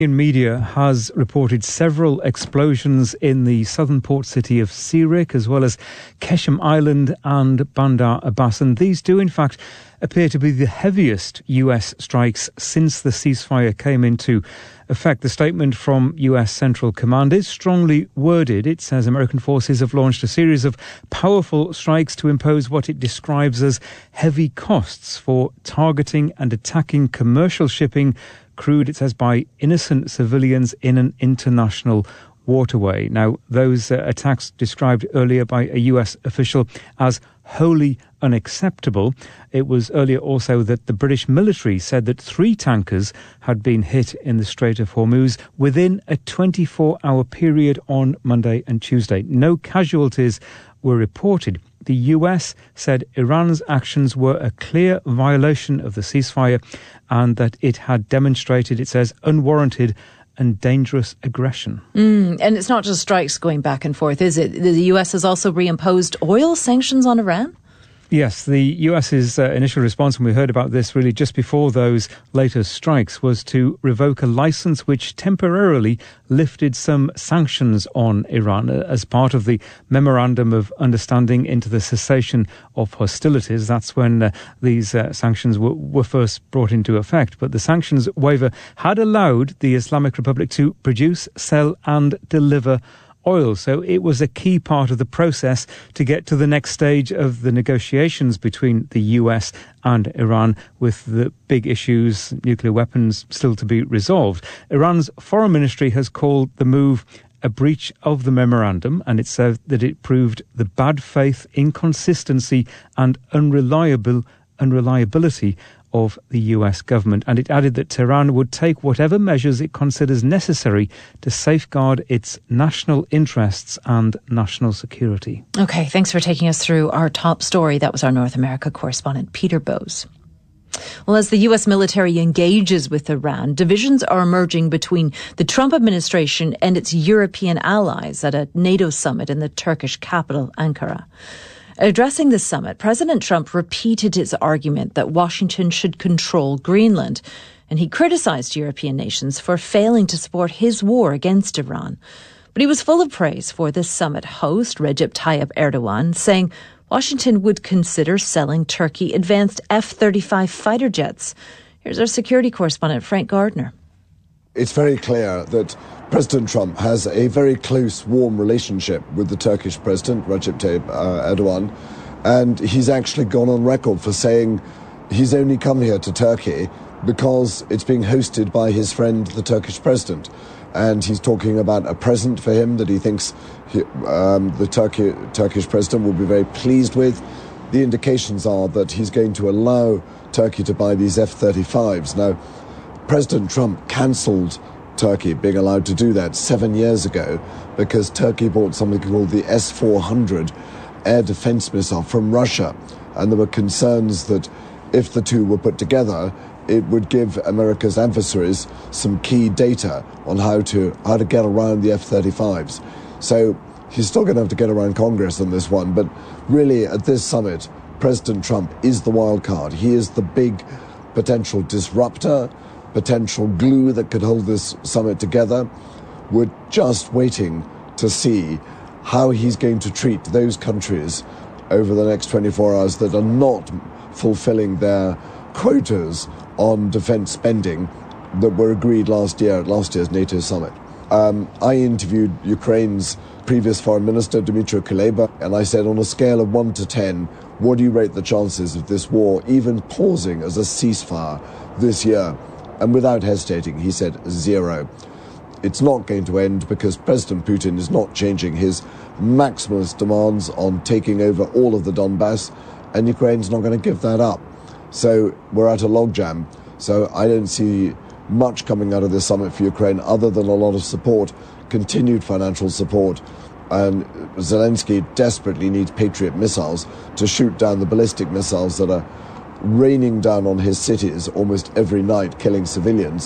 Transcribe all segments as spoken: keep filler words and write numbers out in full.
Media has reported several explosions in the southern port city of Sirik, as well as Keshem Island and Bandar Abbas. And these do, in fact, appear to be the heaviest U S strikes since the ceasefire came into effect. The statement from U S Central Command is strongly worded. It says American forces have launched a series of powerful strikes to impose what it describes as heavy costs for targeting and attacking commercial shipping, crude, it says, by innocent civilians in an international waterway. Now, those uh, attacks described earlier by a U S official as wholly unacceptable. It was earlier also that the British military said that three tankers had been hit in the Strait of Hormuz within a twenty-four hour period on Monday and Tuesday. No casualties were reported. The U S said Iran's actions were a clear violation of the ceasefire and that it had demonstrated, it says, unwarranted and dangerous aggression. Mm, and it's not just strikes going back and forth, is it? The U S has also reimposed oil sanctions on Iran? Yes, the US's uh, initial response, and we heard about this really just before those latest strikes, was to revoke a license which temporarily lifted some sanctions on Iran uh, as part of the Memorandum of Understanding into the cessation of hostilities. That's when uh, these uh, sanctions were, were first brought into effect. But the sanctions waiver had allowed the Islamic Republic to produce, sell and deliver oil. So it was a key part of the process to get to the next stage of the negotiations between the U S and Iran, with the big issues, nuclear weapons, still to be resolved. Iran's foreign ministry has called the move a breach of the memorandum, and it said that it proved the bad faith, inconsistency and unreliable unreliability of the U S government. And it added that Tehran would take whatever measures it considers necessary to safeguard its national interests and national security. Okay, thanks for taking us through our top story. That was our North America correspondent, Peter Bowes. Well, as the U S military engages with Iran, divisions are emerging between the Trump administration and its European allies at a NATO summit in the Turkish capital, Ankara. Addressing the summit, President Trump repeated his argument that Washington should control Greenland, and he criticized European nations for failing to support his war against Iran. But he was full of praise for the summit host, Recep Tayyip Erdogan, saying Washington would consider selling Turkey advanced F thirty-five fighter jets. Here's our security correspondent, Frank Gardner. It's very clear that President Trump has a very close, warm relationship with the Turkish president, Recep Tayyip uh, Erdogan, and he's actually gone on record for saying he's only come here to Turkey because it's being hosted by his friend, the Turkish president. And he's talking about a present for him that he thinks he, um, the Turkey, Turkish president will be very pleased with. The indications are that he's going to allow Turkey to buy these F thirty-fives. Now, President Trump cancelled Turkey being allowed to do that seven years ago because Turkey bought something called the S four hundred air defense missile from Russia. And there were concerns that if the two were put together, it would give America's adversaries some key data on how to how to get around the F thirty-fives. So he's still going to have to get around Congress on this one. But really, at this summit, President Trump is the wild card. He is the big potential disruptor, potential glue that could hold this summit together. We're just waiting to see how he's going to treat those countries over the next twenty-four hours that are not fulfilling their quotas on defense spending that were agreed last year at last year's NATO summit. Um, I interviewed Ukraine's previous foreign minister, Dmytro Kuleba, and I said, on a scale of one to ten, what do you rate the chances of this war even pausing as a ceasefire this year? And without hesitating, he said zero. It's not going to end because President Putin is not changing his maximalist demands on taking over all of the Donbass, and Ukraine's not going to give that up. So we're at a logjam. So I don't see much coming out of this summit for Ukraine other than a lot of support, continued financial support. And Zelensky desperately needs Patriot missiles to shoot down the ballistic missiles that are raining down on his cities almost every night, killing civilians.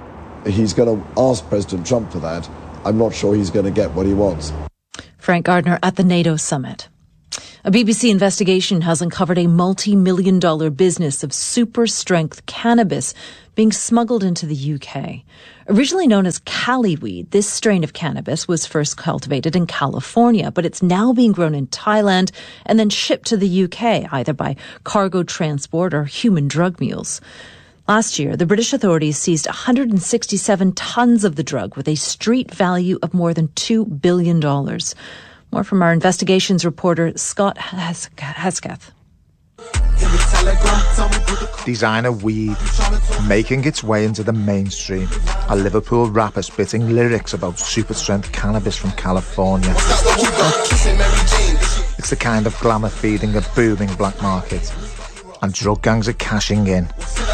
He's going to ask President Trump for that. I'm not sure he's going to get what he wants. Frank Gardner at the NATO summit. A B B C investigation has uncovered a multi-million dollar business of super-strength cannabis being smuggled into the U K. Originally known as Cali weed, this strain of cannabis was first cultivated in California, but it's now being grown in Thailand and then shipped to the U K, either by cargo transport or human drug mules. Last year, the British authorities seized one hundred sixty-seven tonnes of the drug with a street value of more than two billion dollars. More from our investigations reporter, Scott Hesketh. Designer weed, making its way into the mainstream. A Liverpool rapper spitting lyrics about super-strength cannabis from California. It's the kind of glamour feeding a booming black market. And drug gangs are cashing in.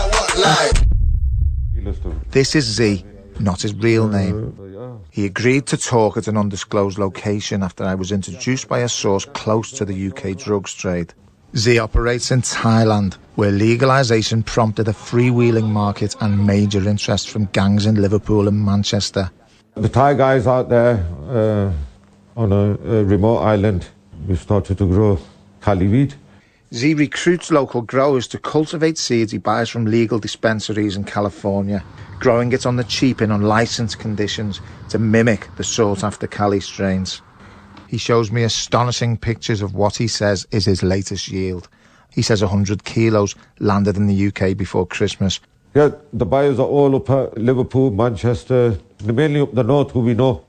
This is Z, not his real name. He agreed to talk at an undisclosed location after I was introduced by a source close to the U K drugs trade. Z operates in Thailand, where legalisation prompted a freewheeling market and major interest from gangs in Liverpool and Manchester. The Thai guys out there uh, on a, a remote island, we started to grow Cali weed. Z recruits local growers to cultivate seeds he buys from legal dispensaries in California, growing it on the cheap in unlicensed conditions to mimic the sought-after Cali strains. He shows me astonishing pictures of what he says is his latest yield. He says one hundred kilos landed in the U K before Christmas. Yeah, the buyers are all up at Liverpool, Manchester, mainly up the north who we know.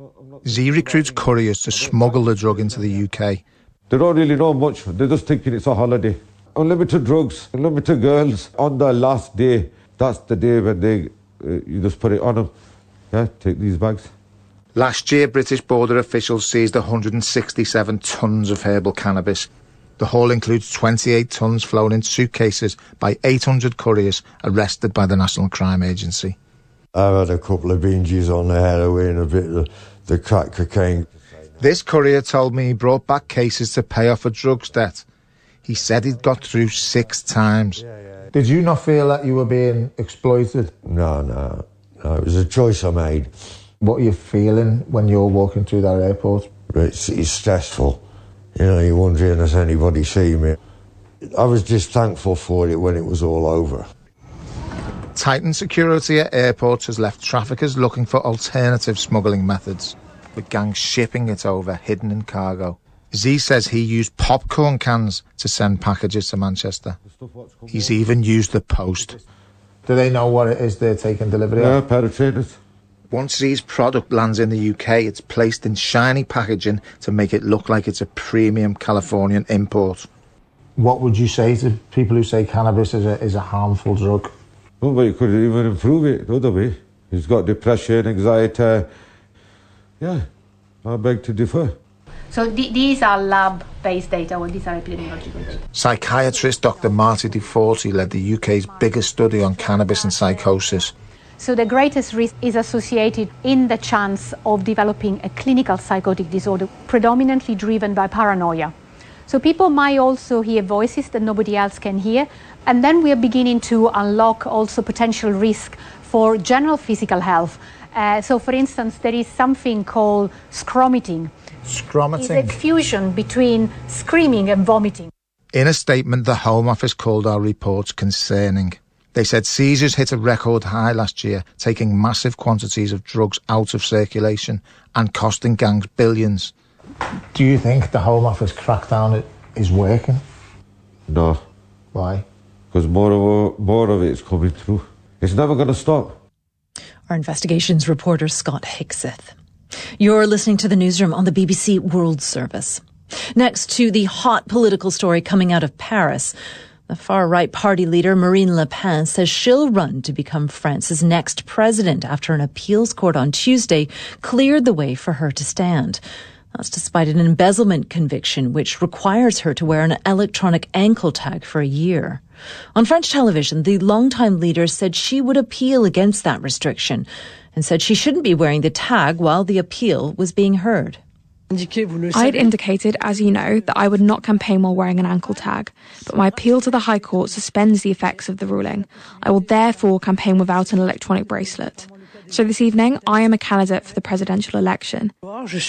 Z recruits couriers to smuggle the drug into the U K. They don't really know much, they're just thinking it's a holiday. Unlimited drugs, unlimited girls. On the last day, that's the day when they, uh, you just put it on them. Yeah, take these bags. Last year, British border officials seized one hundred sixty-seven tonnes of herbal cannabis. The haul includes twenty-eight tonnes flown in suitcases by eight hundred couriers arrested by the National Crime Agency. I've had a couple of binges on the heroin, a bit of the crack cocaine. This courier told me he brought back cases to pay off a drugs debt. He said he'd got through six times. Yeah, yeah. Did you not feel that you were being exploited? No, no, no. It was a choice I made. What are you feeling when you're walking through that airport? It's, it's stressful. You know, you're wondering, has anybody seen me? I was just thankful for it when it was all over. Tightened security at airports has left traffickers looking for alternative smuggling methods, with gangs shipping it over hidden in cargo. Z says he used popcorn cans to send packages to Manchester. He's even used the post. Do they know what it is they're taking delivery of? Yeah, a pair of trainers. Once Z's product lands in the U K, it's placed in shiny packaging to make it look like it's a premium Californian import. What would you say to people who say cannabis is a, is a harmful drug? Nobody could even improve it the other way. He's got depression, anxiety. Yeah, I beg to differ. So th- these are lab-based data, or these are epidemiological data? Psychiatrist Doctor Marty DeForti led the U K's biggest study on cannabis and psychosis. So the greatest risk is associated in the chance of developing a clinical psychotic disorder, predominantly driven by paranoia. So people might also hear voices that nobody else can hear, and then we are beginning to unlock also potential risk for general physical health. Uh, so for instance, there is something called scromiting. Scromiting? It's a fusion between screaming and vomiting. In a statement, the Home Office called our reports concerning. They said seizures hit a record high last year, taking massive quantities of drugs out of circulation and costing gangs billions. Do you think the Home Office crackdown is working? No. Why? Because more of, more of it is coming through. It's never going to stop. Our investigations reporter Scott Hickseth. You're listening to the newsroom on the B B C World Service. Next to the hot political story coming out of Paris, the far-right party leader Marine Le Pen says she'll run to become France's next president after an appeals court on Tuesday cleared the way for her to stand. That's despite an embezzlement conviction which requires her to wear an electronic ankle tag for a year. On French television, the longtime leader said she would appeal against that restriction and said she shouldn't be wearing the tag while the appeal was being heard. I had indicated, as you know, that I would not campaign while wearing an ankle tag, but my appeal to the High Court suspends the effects of the ruling. I will therefore campaign without an electronic bracelet. So this evening, I am a candidate for the presidential election. Miz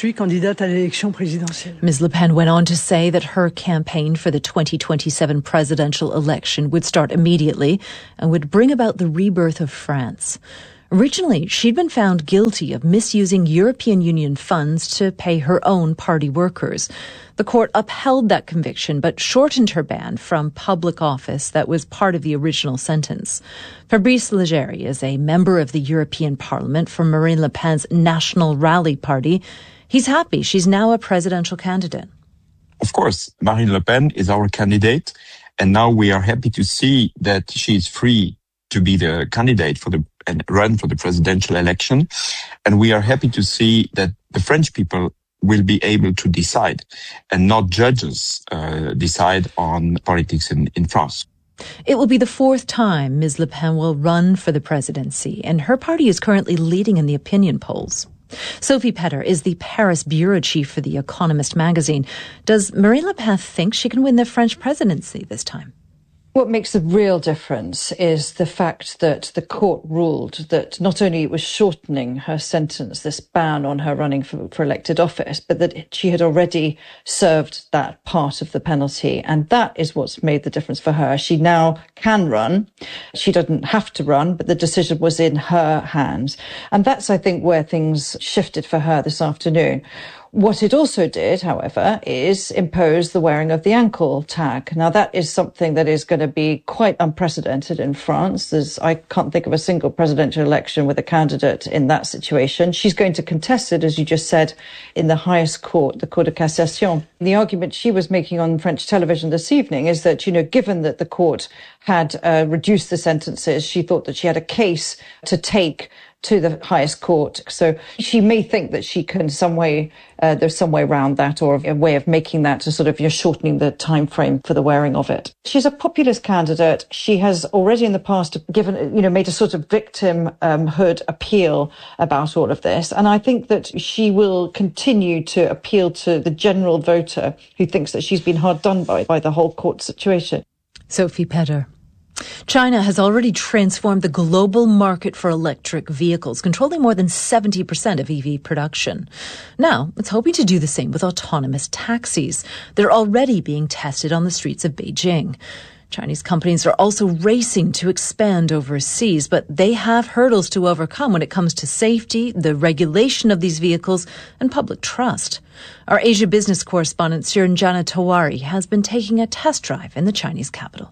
Le Pen went on to say that her campaign for the twenty twenty-seven presidential election would start immediately and would bring about the rebirth of France. Originally, she'd been found guilty of misusing European Union funds to pay her own party workers. The court upheld that conviction but shortened her ban from public office that was part of the original sentence. Fabrice Leggeri is a member of the European Parliament for Marine Le Pen's National Rally Party. He's happy she's now a presidential candidate. Of course, Marine Le Pen is our candidate, and now we are happy to see that she is free to be the candidate for the and run for the presidential election. And we are happy to see that the French people will be able to decide and not judges uh, decide on politics in, in France. It will be the fourth time Miz Le Pen will run for the presidency, and her party is currently leading in the opinion polls. Sophie Petter is the Paris bureau chief for The Economist magazine. Does Marine Le Pen think she can win the French presidency this time? What makes a real difference is the fact that the court ruled that not only it was shortening her sentence, this ban on her running for, for elected office, but that she had already served that part of the penalty. And that is what's made the difference for her. She now can run. She doesn't have to run, but the decision was in her hands. And that's, I think, where things shifted for her this afternoon. What it also did, however, is impose the wearing of the ankle tag. Now, that is something that is going to be quite unprecedented in France. There's, I can't think of a single presidential election with a candidate in that situation. She's going to contest it, as you just said, in the highest court, the Cour de Cassation. The argument she was making on French television this evening is that, you know, given that the court had uh, reduced the sentences, she thought that she had a case to take to the highest court. So she may think that she can some way, uh, there's some way around that, or a way of making that to sort of, you know, shortening the time frame for the wearing of it. She's a populist candidate. She has already in the past given, you know, made a sort of victimhood appeal about all of this. And I think that she will continue to appeal to the general voter who thinks that she's been hard done by, by the whole court situation. Sophie Petter. China has already transformed the global market for electric vehicles, controlling more than seventy percent of E V production. Now, it's hoping to do the same with autonomous taxis. They're already being tested on the streets of Beijing. Chinese companies are also racing to expand overseas, but they have hurdles to overcome when it comes to safety, the regulation of these vehicles, and public trust. Our Asia business correspondent Siranjana Tawari has been taking a test drive in the Chinese capital.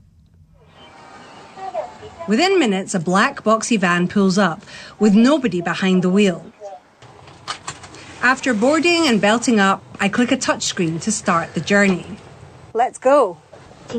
Within minutes, a black boxy van pulls up, with nobody behind the wheel. After boarding and belting up, I click a touchscreen to start the journey. Let's go. The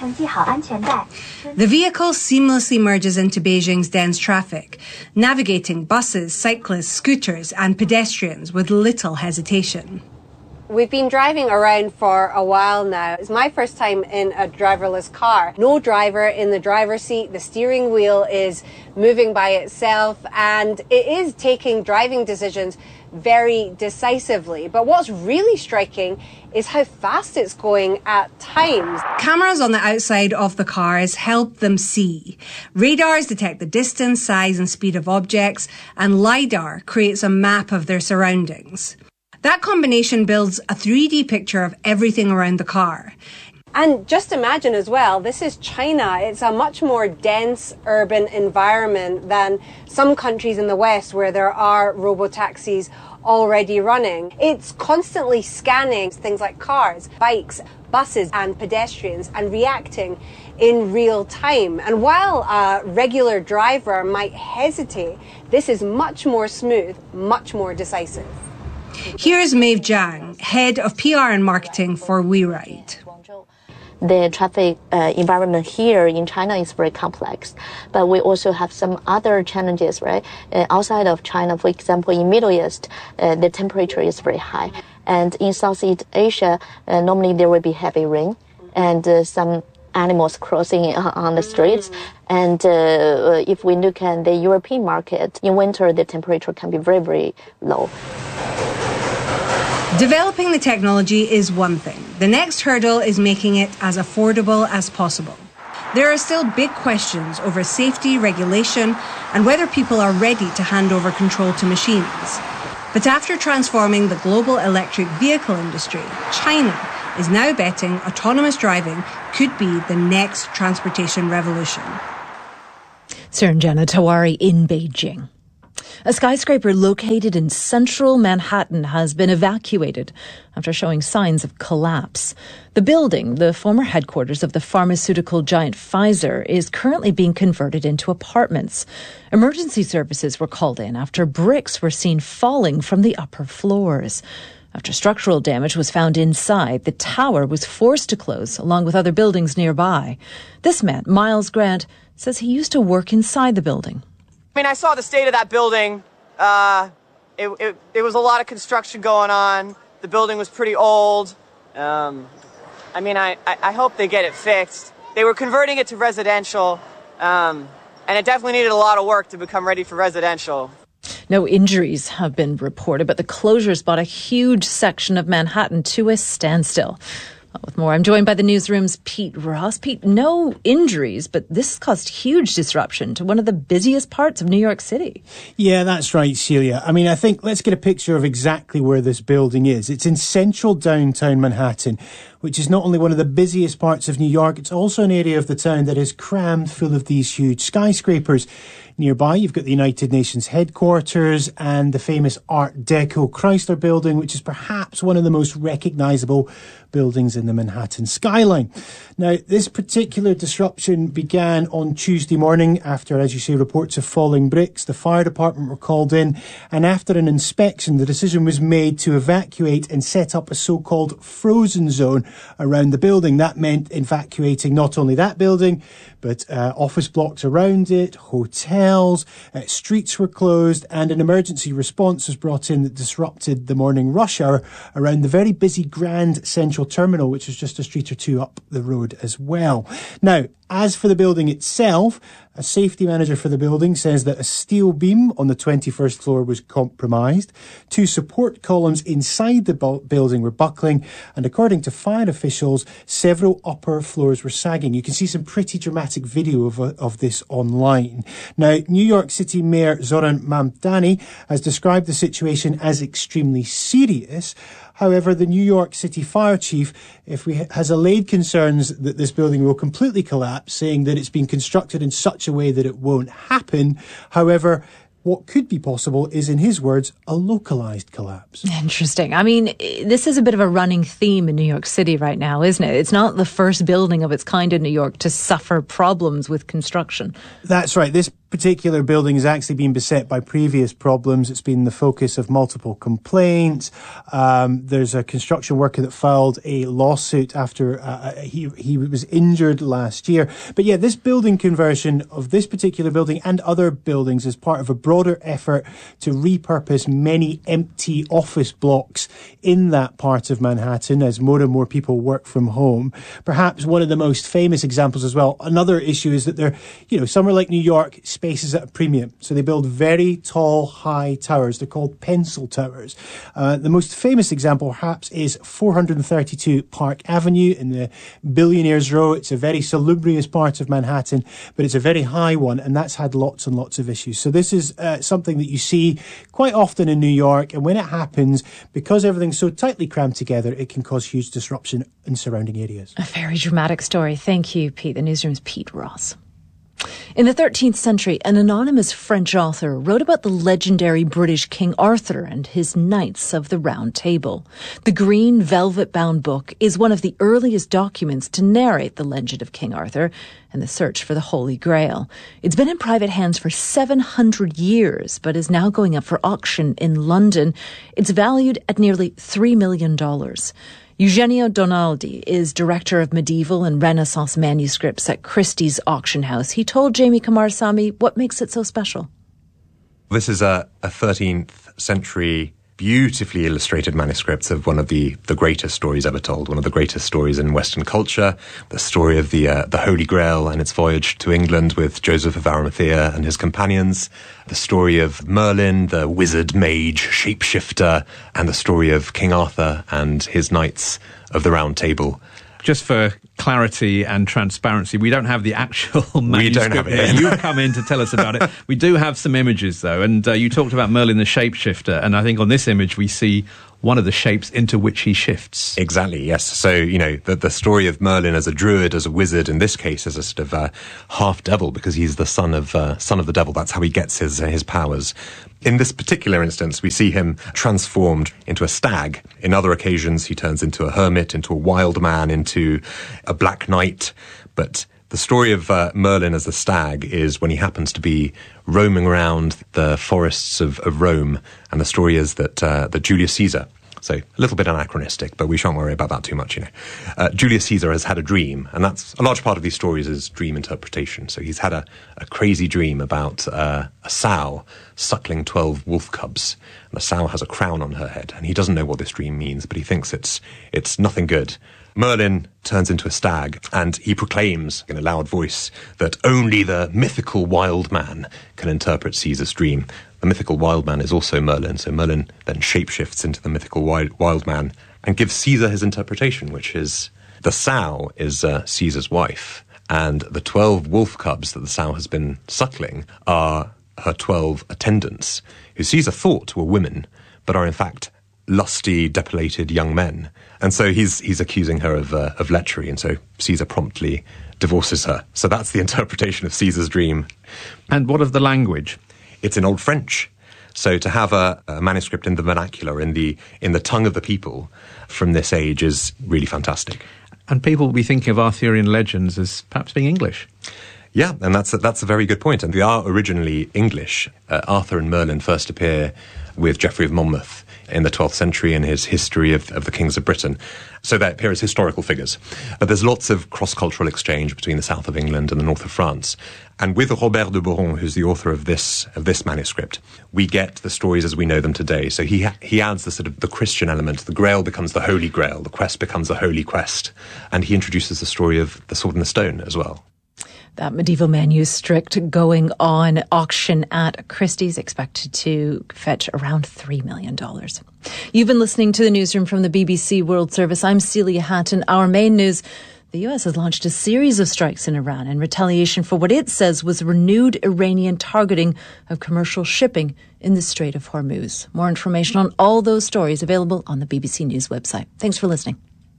vehicle seamlessly merges into Beijing's dense traffic, navigating buses, cyclists, scooters, and pedestrians with little hesitation. We've been driving around for a while now. It's my first time in a driverless car. No driver in the driver's seat. The steering wheel is moving by itself, and it is taking driving decisions very decisively. But what's really striking is how fast it's going at times. Cameras on the outside of the cars help them see. Radars detect the distance, size, and speed of objects, and LiDAR creates a map of their surroundings. That combination builds a three D picture of everything around the car. And just imagine as well, this is China. It's a much more dense urban environment than some countries in the West where there are robo-taxis already running. It's constantly scanning things like cars, bikes, buses and pedestrians and reacting in real time. And while a regular driver might hesitate, this is much more smooth, much more decisive. Here's Maeve Zhang, head of P R and marketing for WeRide. The traffic uh, environment here in China is very complex, but we also have some other challenges, right? Uh, outside of China, for example, in Middle East, uh, the temperature is very high. And in Southeast Asia, uh, normally there will be heavy rain and uh, some animals crossing on the streets. And uh, if we look at the European market, in winter, the temperature can be very, very low. Developing the technology is one thing. The next hurdle is making it as affordable as possible. There are still big questions over safety, regulation, and whether people are ready to hand over control to machines. But after transforming the global electric vehicle industry, China is now betting autonomous driving could be the next transportation revolution. Saranjana Tawari in Beijing. A skyscraper located in central Manhattan has been evacuated after showing signs of collapse. The building, the former headquarters of the pharmaceutical giant Pfizer, is currently being converted into apartments. Emergency services were called in after bricks were seen falling from the upper floors. After structural damage was found inside, the tower was forced to close along with other buildings nearby. This man, Miles Grant, says he used to work inside the building. I mean, I saw the state of that building. Uh, it, it, it was a lot of construction going on. The building was pretty old. Um, I mean, I, I hope they get it fixed. They were converting it to residential, um, and it definitely needed a lot of work to become ready for residential. No injuries have been reported, but the closures brought a huge section of Manhattan to a standstill. With more, I'm joined by the newsroom's Pete Ross. Pete, no injuries, but this caused huge disruption to one of the busiest parts of New York City. Yeah, that's right, Celia. I mean, I think let's get a picture of exactly where this building is. It's in central downtown Manhattan, which is not only one of the busiest parts of New York, it's also an area of the town that is crammed full of these huge skyscrapers. Nearby, you've got the United Nations headquarters and the famous Art Deco Chrysler building, which is perhaps one of the most recognisable buildings in the Manhattan skyline. Now, this particular disruption began on Tuesday morning after, as you say, reports of falling bricks. The fire department were called in, and after an inspection, the decision was made to evacuate and set up a so-called frozen zone around the building. That meant evacuating not only that building, but uh, office blocks around it, hotels, uh, streets were closed, and an emergency response was brought in that disrupted the morning rush hour around the very busy Grand Central Terminal, which is just a street or two up the road as well. Now, as for the building itself, a safety manager for the building says that a steel beam on the twenty-first floor was compromised. Two support columns inside the bu- building were buckling, and according to fire officials, several upper floors were sagging. You can see some pretty dramatic video of, uh, of this online. Now, New York City Mayor Zoran Mamdani has described the situation as extremely serious. However, the New York City fire chief if we, has allayed concerns that this building will completely collapse, saying that it's been constructed in such a way that it won't happen. However, what could be possible is, in his words, a localised collapse. Interesting. I mean, this is a bit of a running theme in New York City right now, isn't it? It's not the first building of its kind in New York to suffer problems with construction. That's right. This particular building has actually been beset by previous problems. It's been the focus of multiple complaints. Um, there's a construction worker that filed a lawsuit after uh, he he was injured last year. But yeah, this building conversion of this particular building and other buildings is part of a broader effort to repurpose many empty office blocks in that part of Manhattan as more and more people work from home. Perhaps one of the most famous examples as well, another issue is that they're, you know, somewhere like New York, space is at a premium. So they build very tall, high towers. They're called pencil towers. Uh, the most famous example perhaps is four hundred thirty-two Park Avenue in the Billionaires Row. It's a very salubrious part of Manhattan, but it's a very high one, and that's had lots and lots of issues. So this is uh, something that you see quite often in New York, and when it happens, because everything's so tightly crammed together, it can cause huge disruption in surrounding areas. A very dramatic story. Thank you, Pete. The newsroom's Pete Ross. In the thirteenth century, an anonymous French author wrote about the legendary British King Arthur and his Knights of the Round Table. The green velvet-bound book is one of the earliest documents to narrate the legend of King Arthur and the search for the Holy Grail. It's been in private hands for seven hundred years, but is now going up for auction in London. It's valued at nearly three million dollars. Eugenio Donaldi is Director of Medieval and Renaissance Manuscripts at Christie's Auction House. He told Jamie Kamarsamy what makes it so special. This is a, a thirteenth century beautifully illustrated manuscript of one of the, the greatest stories ever told, one of the greatest stories in Western culture, the story of the uh, the Holy Grail and its voyage to England with Joseph of Arimathea and his companions, the story of Merlin, the wizard, mage, shapeshifter, and the story of King Arthur and his Knights of the Round Table. just for clarity and transparency, we don't have the actual manuscript. We don't have it. You've come in to tell us about it. We do have some images, though, and uh, you talked about Merlin the shapeshifter, and I think on this image we see one of the shapes into which he shifts. Exactly, yes. So, you know, the, the story of Merlin as a druid, as a wizard, in this case as a sort of uh, half-devil, because he's the son of uh, son of the devil. That's how he gets his uh, his powers. In this particular instance, we see him transformed into a stag. In other occasions, he turns into a hermit, into a wild man, into a black knight. But the story of uh, Merlin as the stag is when he happens to be roaming around the forests of, of Rome. And the story is that, uh, that Julius Caesar, so a little bit anachronistic, but we shan't worry about that too much, you know. Uh, Julius Caesar has had a dream, and that's a large part of these stories is dream interpretation. So he's had a, a crazy dream about uh, a sow suckling twelve wolf cubs, and the sow has a crown on her head, and he doesn't know what this dream means, but he thinks it's it's nothing good. Merlin turns into a stag, and he proclaims in a loud voice that only the mythical wild man can interpret Caesar's dream. The mythical wild man is also Merlin, so Merlin then shapeshifts into the mythical wild, wild man and gives Caesar his interpretation, which is the sow is uh, Caesar's wife, and the twelve wolf cubs that the sow has been suckling are her twelve attendants, who Caesar thought were women, but are in fact lusty, depilated young men. And so he's he's accusing her of uh, of lechery, and so Caesar promptly divorces her. So that's the interpretation of Caesar's dream. And what of the language? It's in Old French. So to have a, a manuscript in the vernacular, in the in the tongue of the people from this age is really fantastic. And people will be thinking of Arthurian legends as perhaps being English. Yeah, and that's a, that's a very good point. And they are originally English. Uh, Arthur and Merlin first appear with Geoffrey of Monmouth in the twelfth century in his History of, of the Kings of Britain. So they appear as historical figures. But there's lots of cross-cultural exchange between the south of England and the north of France. And with Robert de Boron, who's the author of this of this manuscript, we get the stories as we know them today. So he ha- he adds the sort of the Christian element. The Grail becomes the Holy Grail. The quest becomes the Holy Quest. And he introduces the story of the Sword and the Stone as well. That medieval manuscript going on auction at Christie's, expected to fetch around three million dollars. You've been listening to the newsroom from the B B C World Service. I'm Celia Hatton. Our main news: the U S has launched a series of strikes in Iran in retaliation for what it says was renewed Iranian targeting of commercial shipping in the Strait of Hormuz. More information on all those stories available on the B B C News website. Thanks for listening.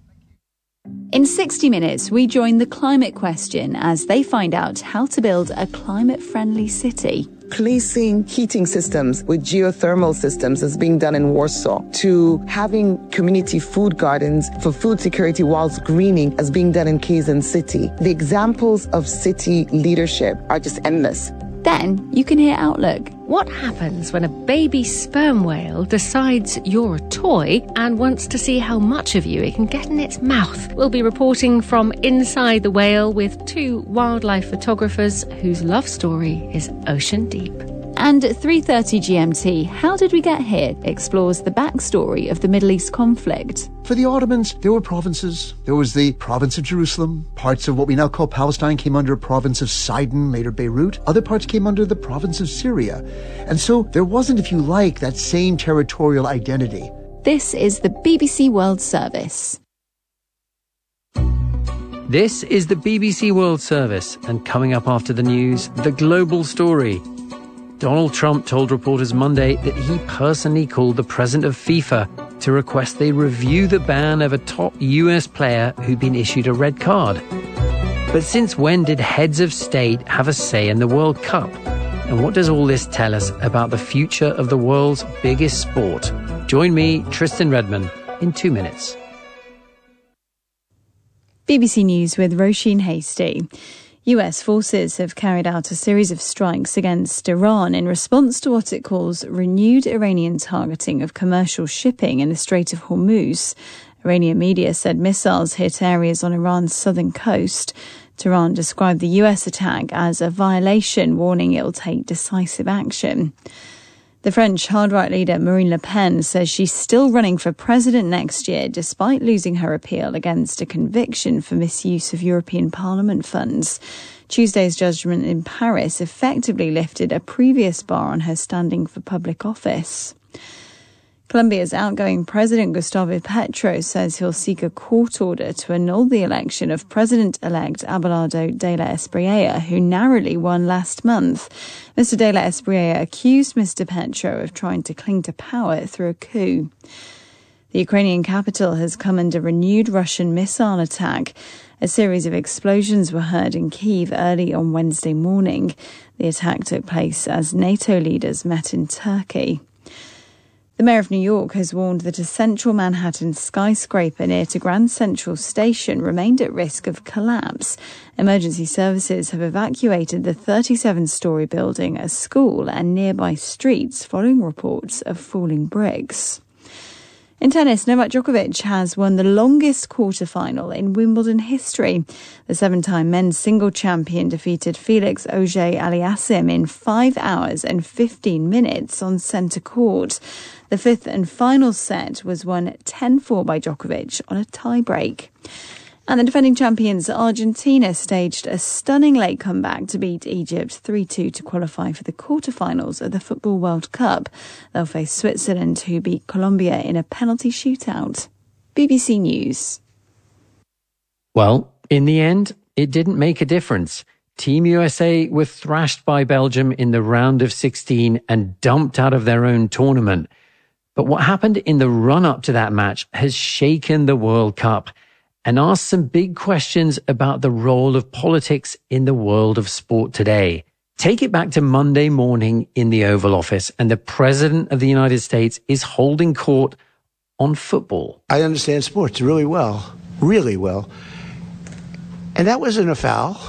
In sixty minutes, we join the Climate Question as they find out how to build a climate-friendly city. Placing heating systems with geothermal systems is being done in Warsaw, to having community food gardens for food security whilst greening is being done in Kazan City. The examples of city leadership are just endless. Then you can hear Outlook. What happens when a baby sperm whale decides you're a toy and wants to see how much of you it can get in its mouth? We'll be reporting from inside the whale with two wildlife photographers whose love story is ocean deep. And at three thirty G M T, How Did We Get Here explores the backstory of the Middle East conflict. For the Ottomans, there were provinces. There was the province of Jerusalem. Parts of what we now call Palestine came under a province of Sidon, later Beirut. Other parts came under the province of Syria. And so there wasn't, if you like, that same territorial identity. This is the B B C World Service. This is the B B C World Service, and coming up after the news, the global story. Donald Trump told reporters Monday that he personally called the president of FIFA to request they review the ban of a top U S player who'd been issued a red card. But since when did heads of state have a say in the World Cup? And what does all this tell us about the future of the world's biggest sport? Join me, Tristan Redman, in two minutes. B B C News with Roisin Hasty. U S forces have carried out a series of strikes against Iran in response to what it calls renewed Iranian targeting of commercial shipping in the Strait of Hormuz. Iranian media said missiles hit areas on Iran's southern coast. Tehran described the U S attack as a violation, warning it will take decisive action. The French hard-right leader Marine Le Pen says she's still running for president next year despite losing her appeal against a conviction for misuse of European Parliament funds. Tuesday's judgment in Paris effectively lifted a previous bar on her standing for public office. Colombia's outgoing president, Gustavo Petro, says he'll seek a court order to annul the election of President-elect Abelardo de la Espriella, who narrowly won last month. Mister de la Espriella accused Mister Petro of trying to cling to power through a coup. The Ukrainian capital has come under renewed Russian missile attack. A series of explosions were heard in Kyiv early on Wednesday morning. The attack took place as NATO leaders met in Turkey. The mayor of New York has warned that a central Manhattan skyscraper near to Grand Central Station remained at risk of collapse. Emergency services have evacuated the thirty-seven-storey building, a school, and nearby streets following reports of falling bricks. In tennis, Novak Djokovic has won the longest quarter-final in Wimbledon history. The seven-time men's single champion defeated Felix Auger-Aliassime in five hours and fifteen minutes on centre court. The fifth and final set was won ten four by Djokovic on a tie-break. And the defending champions Argentina staged a stunning late comeback to beat Egypt three two to qualify for the quarterfinals of the Football World Cup. They'll face Switzerland, who beat Colombia in a penalty shootout. B B C News. Well, in the end, it didn't make a difference. Team U S A were thrashed by Belgium in the round of sixteen and dumped out of their own tournament. But what happened in the run-up to that match has shaken the World Cup and asked some big questions about the role of politics in the world of sport today. Take it back to Monday morning in the Oval Office, and the President of the United States is holding court on football. I understand sports really well, really well. And that wasn't a foul.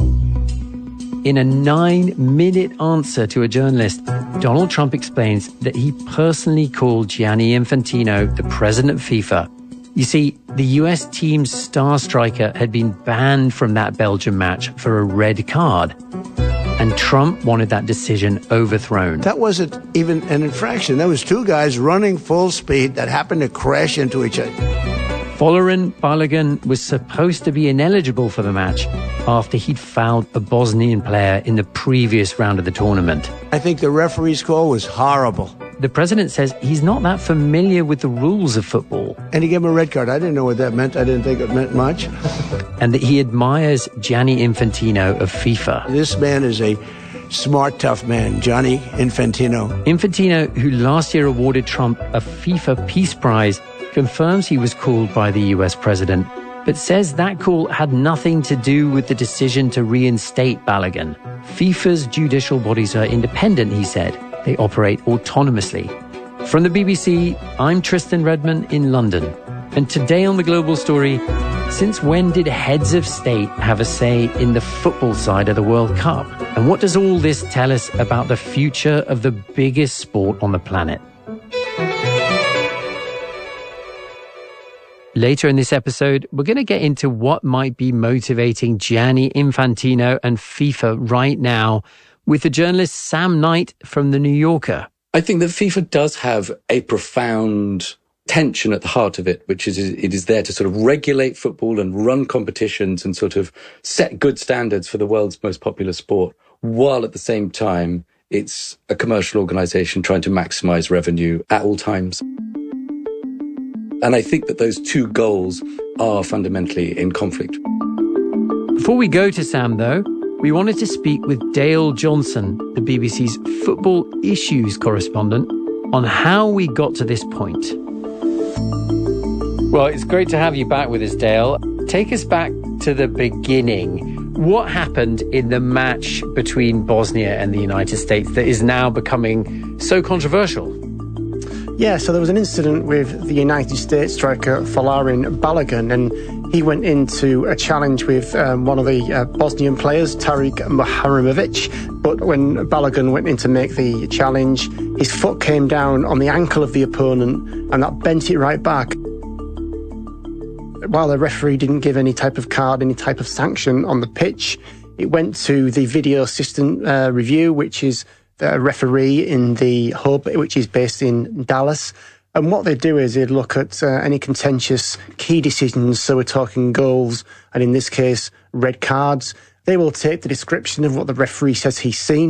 In a nine-minute answer to a journalist, Donald Trump explains that he personally called Gianni Infantino, the president of FIFA. You see, the U S team's star striker had been banned from that Belgium match for a red card, and Trump wanted that decision overthrown. That wasn't even an infraction. That was two guys running full speed that happened to crash into each other. Folarin Balogun was supposed to be ineligible for the match after he'd fouled a Bosnian player in the previous round of the tournament. I think the referee's call was horrible. The president says he's not that familiar with the rules of football. And he gave him a red card. I didn't know what that meant. I didn't think it meant much. And that he admires Gianni Infantino of FIFA. This man is a smart, tough man, Gianni Infantino. Infantino, who last year awarded Trump a FIFA Peace Prize, confirms he was called by the U S president, but says that call had nothing to do with the decision to reinstate Balogun. FIFA's judicial bodies are independent, he said. They operate autonomously. From the B B C, I'm Tristan Redman in London. And today on The Global Story, since when did heads of state have a say in the football side of the World Cup? And what does all this tell us about the future of the biggest sport on the planet? Later in this episode, we're going to get into what might be motivating Gianni Infantino and FIFA right now with the journalist Sam Knight from The New Yorker. I think that FIFA does have a profound tension at the heart of it, which is it is there to sort of regulate football and run competitions and sort of set good standards for the world's most popular sport, while at the same time it's a commercial organisation trying to maximise revenue at all times. And I think that those two goals are fundamentally in conflict. Before we go to Sam, though, we wanted to speak with Dale Johnson, the B B C's football issues correspondent, on how we got to this point. Well, it's great to have you back with us, Dale. Take us back to the beginning. What happened in the match between Bosnia and the United States that is now becoming so controversial? Yeah, so there was an incident with the United States striker Folarin Balogun, and he went into a challenge with um, one of the uh, Bosnian players, Tariq Muharrimovic. But when Balogun went in to make the challenge, his foot came down on the ankle of the opponent, and that bent it right back. While the referee didn't give any type of card, any type of sanction on the pitch, it went to the video assistant uh, review, which is a referee in the hub, which is based in Dallas. And what they do is they look at uh, any contentious key decisions. So we're talking goals, and in this case, red cards. They will take the description of what the referee says he's seen.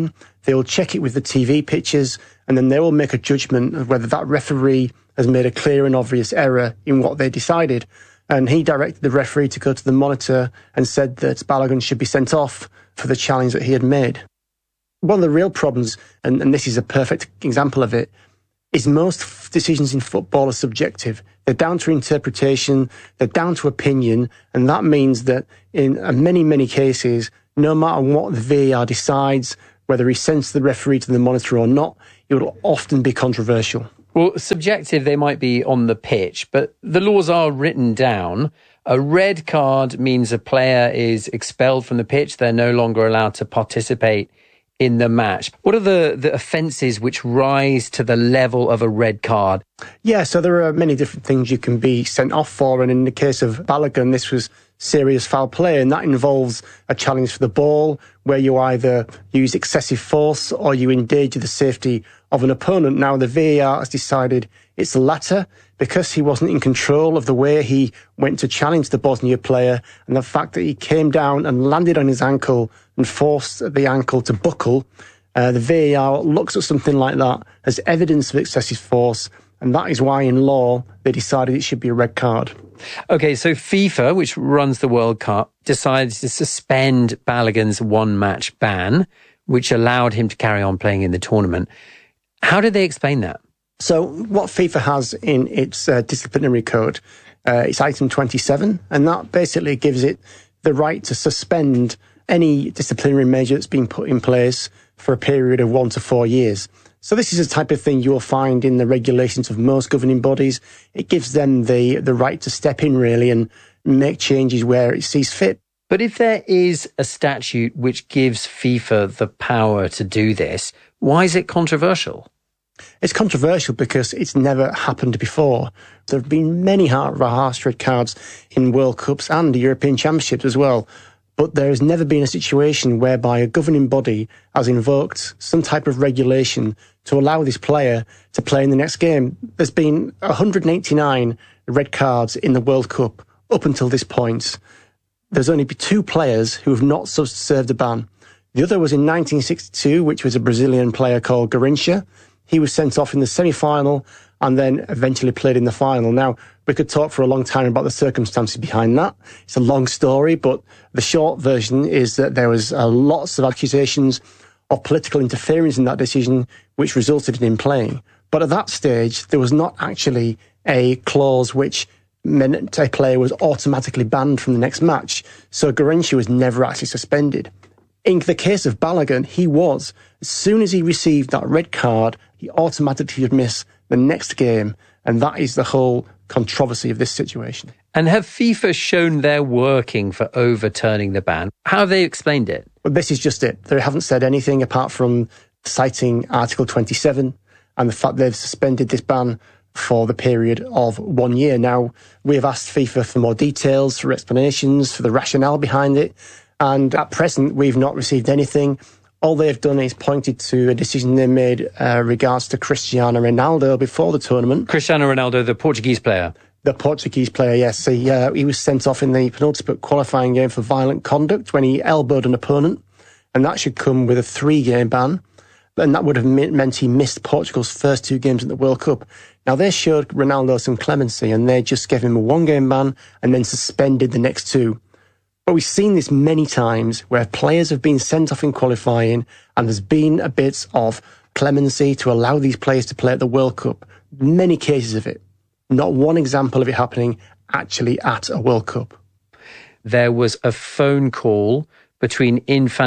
They will check it with the T V pictures, and then they will make a judgment of whether that referee has made a clear and obvious error in what they decided. And he directed the referee to go to the monitor and said that Balogun should be sent off for the challenge that he had made. One of the real problems, and, and this is a perfect example of it, is most f- decisions in football are subjective. They're down to interpretation, they're down to opinion, and that means that in uh, many, many cases, no matter what the V A R decides, whether he sends the referee to the monitor or not, it will often be controversial. Well, subjective they might be on the pitch, but the laws are written down. A red card means a player is expelled from the pitch. They're no longer allowed to participate in the match. What are the, the offences which rise to the level of a red card? Yeah, so there are many different things you can be sent off for, and in the case of Balogun, this was serious foul play, and that involves a challenge for the ball where you either use excessive force or you endanger the safety of an opponent. Now, the V A R has decided it's the latter because he wasn't in control of the way he went to challenge the Bosnia player, and the fact that he came down and landed on his ankle and forced the ankle to buckle. Uh, the V A R looks at something like that as evidence of excessive force, and that is why in law they decided it should be a red card. OK, so FIFA, which runs the World Cup, decides to suspend Balogun's one-match ban, which allowed him to carry on playing in the tournament. How did they explain that? So what FIFA has in its uh, disciplinary code, uh, it's item twenty-seven, and that basically gives it the right to suspend any disciplinary measure that's been put in place for a period of one to four years. So this is the type of thing you'll find in the regulations of most governing bodies. It gives them the, the right to step in, really, and make changes where it sees fit. But if there is a statute which gives FIFA the power to do this, why is it controversial? It's controversial because it's never happened before. There have been many harsh red cards in World Cups and European Championships as well. But there has never been a situation whereby a governing body has invoked some type of regulation to allow this player to play in the next game. There's been one hundred eighty-nine red cards in the World Cup up until this point. There's only been two players who have not served a ban. The other was in nineteen sixty-two, which was a Brazilian player called Garrincha. He was sent off in the semi-final and then eventually played in the final. Now, we could talk for a long time about the circumstances behind that. It's a long story, but the short version is that there was uh, lots of accusations of political interference in that decision, which resulted in him playing. But at that stage, there was not actually a clause which meant a player was automatically banned from the next match. So Garrincha was never actually suspended. In the case of Balogun, he was. As soon as he received that red card, he automatically would miss the next game. And that is the whole controversy of this situation. And have FIFA shown their working for overturning the ban? How have they explained it? Well, this is just it. They haven't said anything apart from citing Article twenty-seven and the fact they've suspended this ban for the period of one year. Now, we have asked FIFA for more details, for explanations, for the rationale behind it. And at present, we've not received anything. All they've done is pointed to a decision they made uh, regards to Cristiano Ronaldo before the tournament. Cristiano Ronaldo, the Portuguese player. The Portuguese player, yes. He, uh, he was sent off in the penultimate qualifying game for violent conduct when he elbowed an opponent. And that should come with a three-game ban. And that would have meant he missed Portugal's first two games at the World Cup. Now, they showed Ronaldo some clemency and they just gave him a one-game ban and then suspended the next two. But we've seen this many times where players have been sent off in qualifying and there's been a bit of clemency to allow these players to play at the World Cup. Many cases of it. Not one example of it happening actually at a World Cup. There was a phone call between Infantino